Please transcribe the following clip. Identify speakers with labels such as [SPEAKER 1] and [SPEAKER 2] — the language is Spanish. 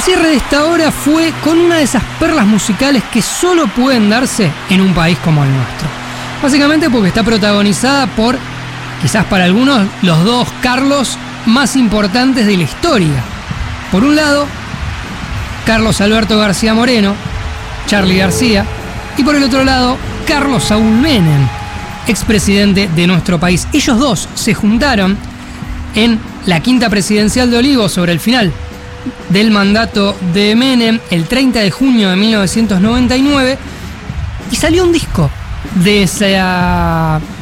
[SPEAKER 1] cierre de esta hora fue con una de esas perlas musicales que solo pueden darse en un país como el nuestro. Básicamente porque está protagonizada por, quizás para algunos, los dos Carlos más importantes de la historia. Por un lado, Carlos Alberto García Moreno, Charly García, y por el otro lado, Carlos Saúl Menem, expresidente de nuestro país. Ellos dos se juntaron en la quinta presidencial de Olivos sobre el final del mandato de Menem el 30 de junio de 1999 y salió un disco de esa